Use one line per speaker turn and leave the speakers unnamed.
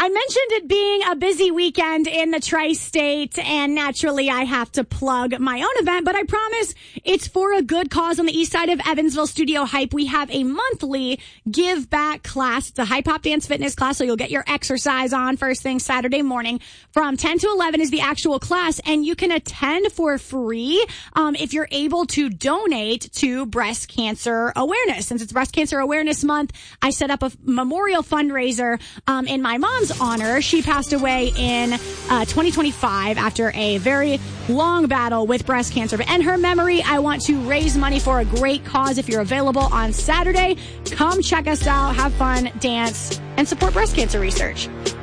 I mentioned it being a busy weekend in the tri-state, and naturally I have to plug my own event, but I promise it's for a good cause. On the east side of Evansville, Studio Hype, we have a monthly give back class. It's a Hype Hop Dance Fitness class, so you'll get your exercise on first thing Saturday morning. From 10 to 11 is the actual class, and you can attend for free if you're able to donate to breast cancer awareness. Since it's Breast Cancer Awareness Month, I set up a memorial fundraiser in my mom's honor. She passed away in 2025 after a very long battle with breast cancer. But in her memory, I want to raise money for a great cause. If you're available on Saturday, come check us out, have fun, dance, and support breast cancer research.